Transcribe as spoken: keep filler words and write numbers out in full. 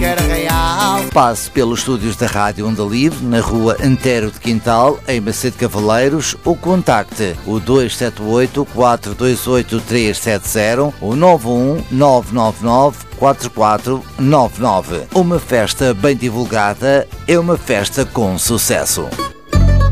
qualquer arraial. Passe pelos estúdios da Rádio Onda Livre, na rua Antero de Quintal, em Macedo Cavaleiros, ou contacte o dois sete oito, quatro dois oito, três sete zero ou nove um nove nove nove quatro quatro nove nove. Uma festa bem divulgada é uma festa com sucesso.